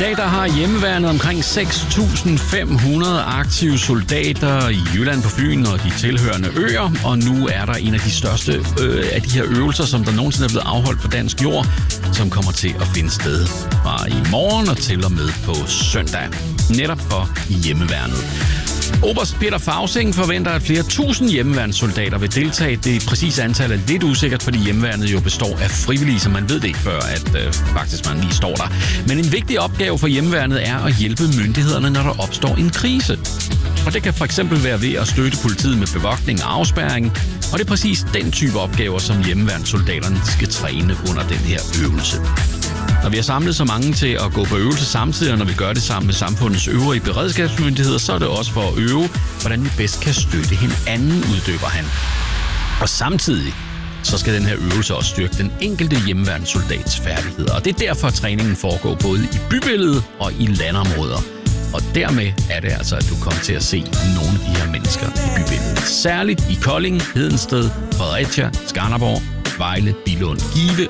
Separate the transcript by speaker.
Speaker 1: dag der har hjemmeværnet omkring 6.500 aktive soldater i Jylland, på Fyn og de tilhørende øer. Og nu er der en af de største af de her øvelser, som der nogensinde er blevet afholdt på dansk jord, som kommer til at finde sted fra i morgen og til og med på søndag. Netop for hjemmeværnet. Oberst Peter Fausing forventer, at flere tusind hjemmeværnssoldater vil deltage. Det præcise antal er lidt usikkert, fordi hjemmeværnet jo består af frivillige, så man ved det ikke før, at faktisk man lige står der. Men en vigtig opgave for hjemmeværnet er at hjælpe myndighederne, når der opstår en krise. Og det kan for eksempel være ved at støtte politiet med bevogtning og afspærring. Og det er præcis den type opgaver, som hjemmeværnssoldaterne skal træne under den her øvelse. Når vi har samlet så mange til at gå på øvelse samtidig, og når vi gør det sammen med samfundets øvrige beredskabsmyndigheder, så er det også for at øve, hvordan vi bedst kan støtte hinanden, uddyber han. Og samtidig så skal den her øvelse også styrke den enkelte hjemmeværnssoldats færdigheder. Og det er derfor, at træningen foregår både i bybilledet og i landområder. Og dermed er det altså, at du kommer til at se nogle af de her mennesker i bybilledet. Særligt i Kolding, Hedensted, Fredericia, Skanderborg, Vejle, Billund, Give